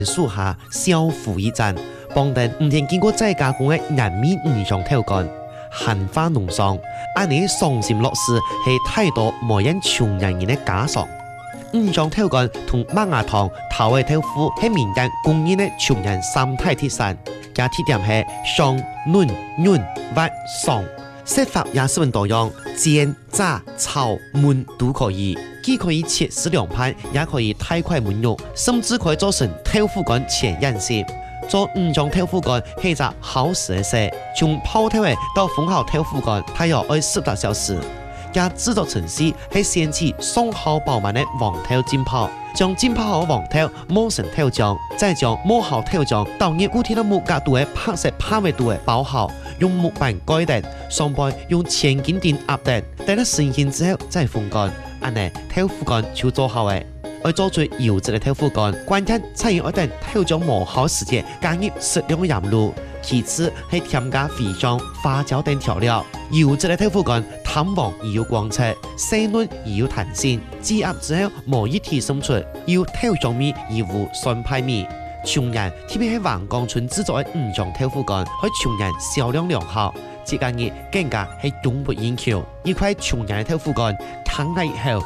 屬下小富一戰，幫等5天經過再加工的人民5張頭幹，閒話農桑，安尼傷心樂事係太多無人窮人的家常。5張頭幹同麥芽糖頭嘅豆腐係民間公認的窮人三大鐵sản，加鐵點係香、嫩、潤、滑、爽。食法也十分多樣，煎、炸、炒、燜都可以。既可以切絲涼拌，也可以太快燜肉，甚至可以做成豆腐乾前飲食。做5張豆腐乾係隻好食嘅事，從泡豆嘅到烘好豆腐乾，大約要10多小時。加製作程序係先至鬆好飽滿的黃豆浸泡，將浸泡好黃豆磨成豆漿，再將磨好豆漿倒入固定的木格度嘅拍攝拍尾度嘅包好，用木板蓋定，上背用千斤釘壓定，等它成型之後再風乾。安尼豆腐乾就做好嘅。要做最優質嘅豆腐乾，關鍵在於要等豆漿磨好時間，加入適量嘅鹽露。其次係添加肥醬、花椒等調料。優質嘅豆腐乾，淡黃而又光澤，細嫩而又彈性。擠壓之後，無一體生出，有豆漿味而無酸派味。窮人特別係橫江村製作嘅5張豆腐乾，喺窮人銷量良好，節假日更加係供不應求。一塊窮人嘅豆腐乾，攤嚟以後，